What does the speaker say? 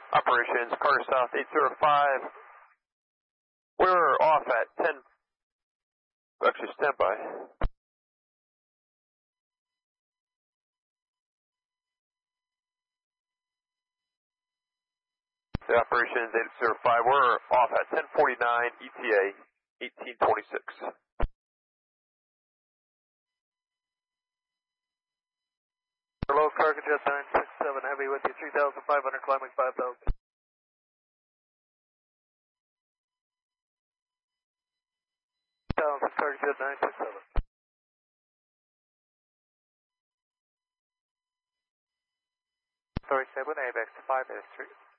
Operations, Carter South 805. We're off at 10. Actually, stand by. The operations 805. We're off at 1049 ETA 1826. Hello, Cargojet 967 Heavy with you, 3,500 climbing 5,000. Cargojet 967. Story 7, ABX 5 S3.